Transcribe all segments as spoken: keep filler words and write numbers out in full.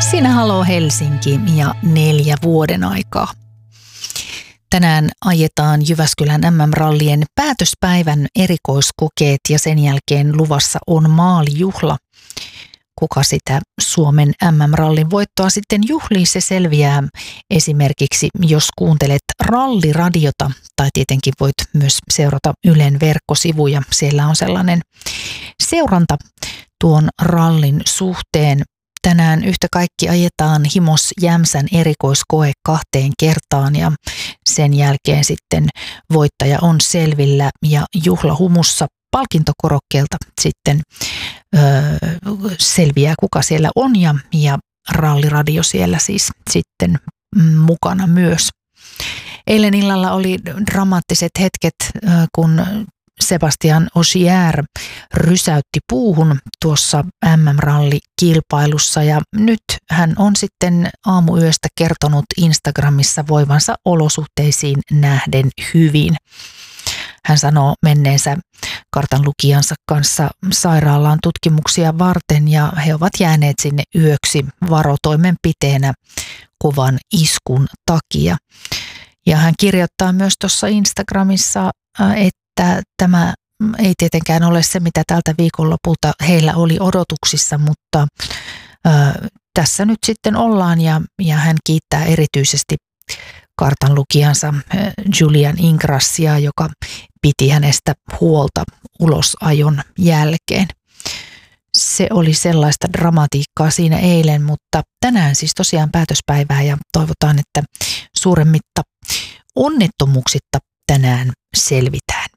Siinä Haloo Helsinki ja neljä vuoden aikaa. Tänään ajetaan Jyväskylän M M-rallien päätöspäivän erikoiskokeet ja sen jälkeen luvassa on maalijuhla. Kuka sitä Suomen M M-rallin voittoa sitten juhlii, se selviää esimerkiksi, jos kuuntelet ralliradiota, tai tietenkin voit myös seurata Ylen verkkosivuja. Siellä on sellainen seuranta tuon rallin suhteen. Tänään yhtä kaikki ajetaan Himos Jämsän erikoiskoe kahteen kertaan ja sen jälkeen sitten voittaja on selvillä ja juhlahumussa palkintokorokkeelta sitten öö, selviää, kuka siellä on ja, ja ralliradio siellä siis sitten mukana myös. Eilen illalla oli dramaattiset hetket, kun Sebastian Ogier rysäytti puuhun tuossa M M-rallikilpailussa ja nyt hän on sitten aamuyöstä kertonut Instagramissa voivansa olosuhteisiin nähden hyvin. Hän sanoo menneensä kartanlukijansa kanssa sairaalaan tutkimuksia varten ja he ovat jääneet sinne yöksi varotoimenpiteenä kovan iskun takia. Ja hän kirjoittaa myös tuossa Instagramissa, että tämä ei tietenkään ole se, mitä tältä viikonlopulta heillä oli odotuksissa, mutta ö, tässä nyt sitten ollaan ja, ja hän kiittää erityisesti kartanlukijansa Julian Ingrassia, joka piti hänestä huolta ulosajon jälkeen. Se oli sellaista dramatiikkaa siinä eilen, mutta tänään siis tosiaan päätöspäivää ja toivotaan, että suuremmitta onnettomuuksitta tänään selvitään.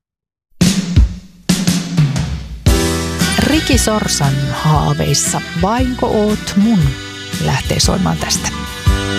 Ricky Sorsan haaveissa, vainko oot mun, lähtee soimaan tästä.